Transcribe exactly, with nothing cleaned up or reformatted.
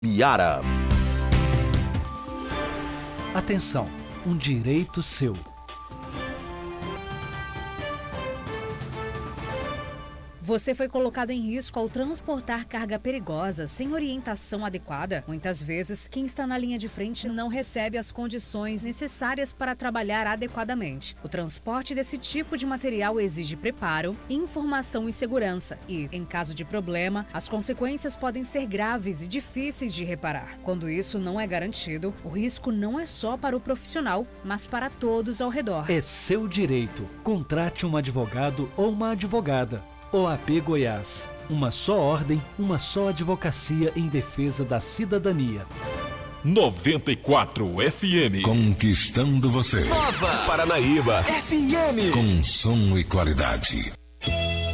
Iara. Atenção, um direito seu. Você foi colocado em risco ao transportar carga perigosa sem orientação adequada? Muitas vezes, quem está na linha de frente não recebe as condições necessárias para trabalhar adequadamente. O transporte desse tipo de material exige preparo, informação e segurança e, em caso de problema, as consequências podem ser graves e difíceis de reparar. Quando isso não é garantido, o risco não é só para o profissional, mas para todos ao redor. É seu direito. Contrate um advogado ou uma advogada. O A P Goiás. Uma só ordem, uma só advocacia em defesa da cidadania. noventa e quatro F M. Conquistando você. Nova Paranaíba F M. Com som e qualidade.